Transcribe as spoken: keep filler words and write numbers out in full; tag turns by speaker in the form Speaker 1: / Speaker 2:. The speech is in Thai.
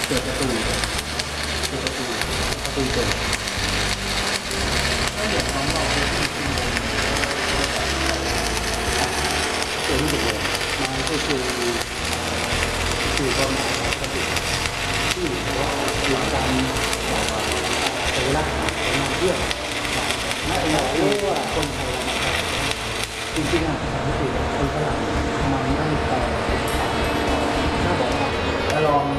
Speaker 1: เปิดประตูเปิดประตูประตูเปิดถ้าอยากน้องเราเป็นที่ที่ตัวนี้เลยมันก็คือคือความหมายของสติที่ว่าหลักการบอกว่าใช้เวลาประมาณเที่ยงน่าจะรู้ว่าคนไทยจริงๆอ่ะสาเหตุคนฝรั่งมันไม่แต่ถ้าบอกว่าลอง